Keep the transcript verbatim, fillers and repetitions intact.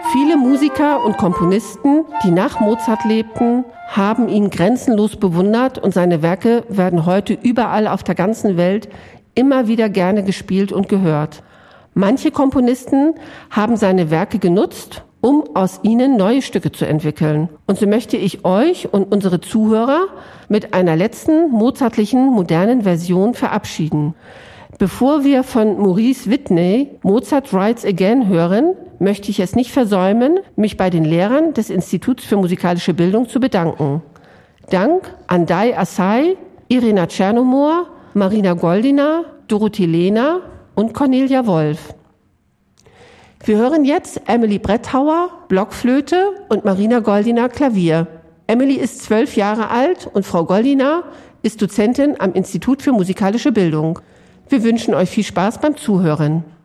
Viele Musiker und Komponisten, die nach Mozart lebten, haben ihn grenzenlos bewundert und seine Werke werden heute überall auf der ganzen Welt immer wieder gerne gespielt und gehört. Manche Komponisten haben seine Werke genutzt, um aus ihnen neue Stücke zu entwickeln. Und so möchte ich euch und unsere Zuhörer mit einer letzten mozartlichen modernen Version verabschieden. Bevor wir von Maurice Whitney Mozart Writes Again hören, möchte ich es nicht versäumen, mich bei den Lehrern des Instituts für musikalische Bildung zu bedanken. Dank an Dai Assay, Irina Tschernomor, Marina Goldiner, Dorothee Lehner und Cornelia Wolf. Wir hören jetzt Emily Brettauer, Blockflöte und Marina Goldiner, Klavier. Emily ist zwölf Jahre alt und Frau Goldiner ist Dozentin am Institut für musikalische Bildung. Wir wünschen euch viel Spaß beim Zuhören.